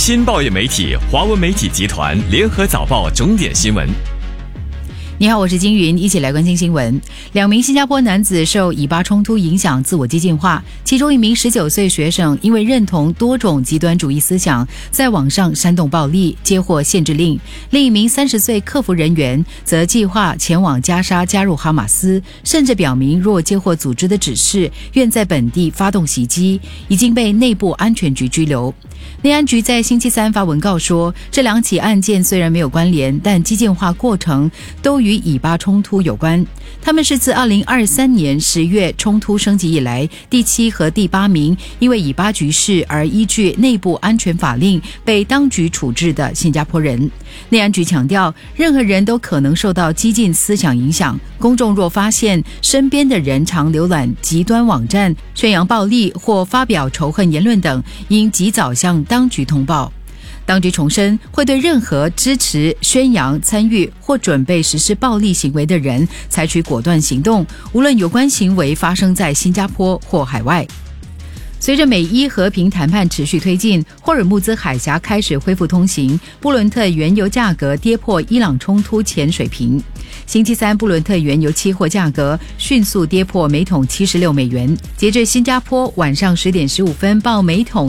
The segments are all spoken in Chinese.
新报业媒体华文媒体集团联合早报重点新闻。 你好，我是金云，一起来关心新闻。2名新加坡男子受以巴冲突影响自我激进化，其中一名19岁学生因为认同多种极端主义思想，在网上煽动暴力，接获限制令。另一名30岁客服人员则计划前往加沙加入哈马斯，甚至表明若接获组织的指示，愿在本地发动袭击，已经被内部安全局拘留。内安局在星期三发文告说，这2起案件虽然没有关联，但激进化过程都与以巴冲突有关。他们是自2023年10月冲突升级以来第7和第8名因为以巴局势而依据内部安全法令被当局处置的新加坡人。内安局强调，任何人都可能受到激进思想影响，公众若发现身边的人常浏览极端网站、宣扬暴力或发表仇恨言论等，应及早向当局通报。当局重申，会对任何支持、宣扬、参与或准备实施暴力行为的人采取果断行动，无论有关行为发生在新加坡或海外。随着美伊和平谈判持续推进，霍尔木兹海峡开始恢复通行，布伦特原油价格跌破伊朗冲突前水平。星期三，布伦特原油期货价格迅速跌破每桶76美元，截至新加坡晚上10点15分报每桶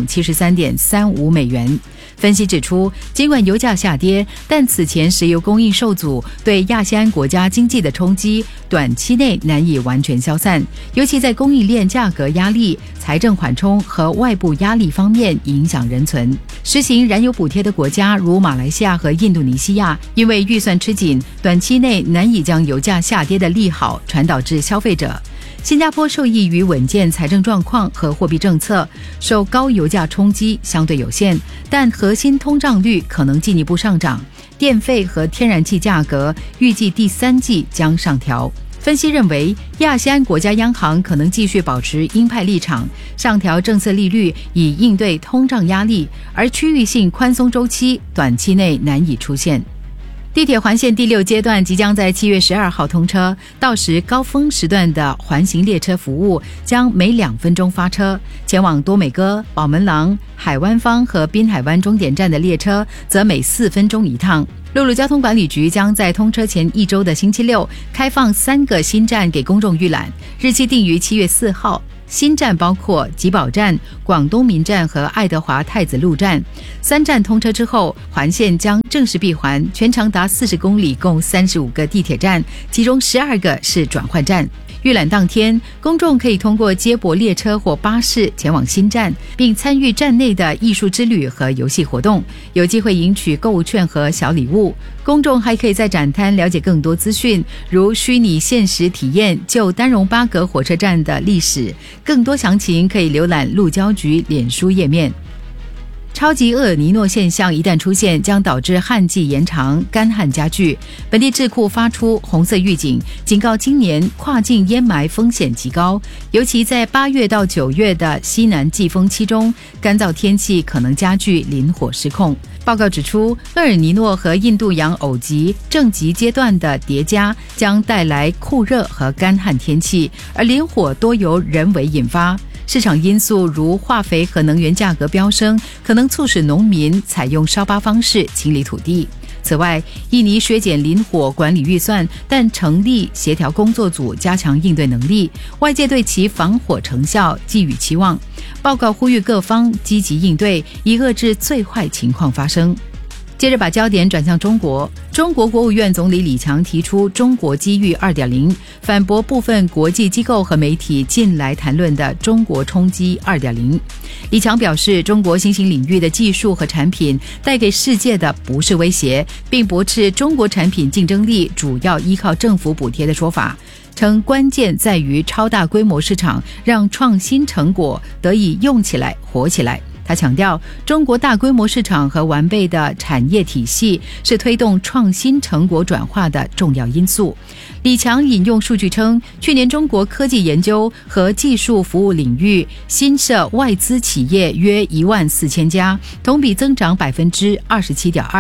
73.35美元。分析指出，尽管油价下跌，但此前石油供应受阻对亚细安国家经济的冲击短期内难以完全消散，尤其在供应链价格压力、财政缓冲和外部压力方面影响仍存。实行燃油补贴的国家如马来西亚和印度尼西亚，因为预算吃紧，短期内难以将油价下跌的利好传导至消费者。新加坡受益于稳健财政状况和货币政策，受高油价冲击相对有限，但核心通胀率可能进一步上涨，电费和天然气价格预计第3季将上调。分析认为，亚细安国家央行可能继续保持鹰派立场，上调政策利率以应对通胀压力，而区域性宽松周期短期内难以出现。地铁环线第6阶段即将在7月12号通车，到时高峰时段的环形列车服务将每2分钟发车，前往多美哥、宝门廊、海湾坊和滨海湾终点站的列车则每4分钟一趟。陆路交通管理局将在通车前1周的星期六开放3个新站给公众预览，日期定于7月4号。新站包括吉宝站、广东民站和爱德华太子路站。3站通车之后，环线将正式闭环，全长达40公里，共35个地铁站，其中12个是转换站。预览当天，公众可以通过接驳列车或巴士前往新站，并参与站内的艺术之旅和游戏活动，有机会赢取购物券和小礼物。公众还可以在展摊了解更多资讯，如虚拟现实体验旧丹戎巴格火车站的历史。更多详情可以浏览路交局脸书页面。超级厄尔尼诺现象一旦出现，将导致旱季延长、干旱加剧。本地智库发出红色预警，警告今年跨境淹埋风险极高，尤其在8月到9月的西南季风期中，干燥天气可能加剧林火失控。报告指出，厄尔尼诺和印度洋偶极正极阶段的叠加将带来酷热和干旱天气，而林火多由人为引发。市场因素如化肥和能源价格飙升，可能促使农民采用烧扒方式清理土地。此外，印尼削减林火管理预算，但成立协调工作组加强应对能力，外界对其防火成效寄予期望。报告呼吁各方积极应对，以遏制最坏情况发生。接着把焦点转向中国，中国国务院总理李强提出中国机遇 2.0， 反驳部分国际机构和媒体近来谈论的中国冲击 2.0。 李强表示，中国新兴领域的技术和产品带给世界的不是威胁，并驳斥中国产品竞争力主要依靠政府补贴的说法，称关键在于超大规模市场让创新成果得以用起来活起来。他强调，中国大规模市场和完备的产业体系是推动创新成果转化的重要因素。李强引用数据称，去年中国科技研究和技术服务领域新设外资企业约14000家，同比增长 27.2%。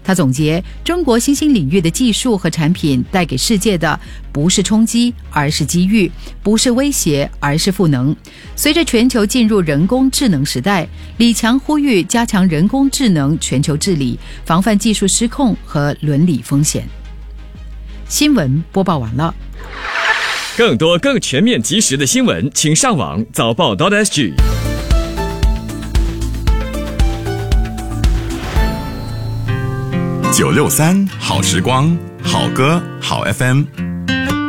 他总结，中国新兴领域的技术和产品带给世界的不是冲击，而是机遇；不是威胁，而是赋能。随着全球进入人工智能时代，李强呼吁加强人工智能全球治理，防范技术失控和伦理风险。新闻播报完了。 更多更全面及时的新闻，请上网早报.sg。 963好时光，好歌好 FM。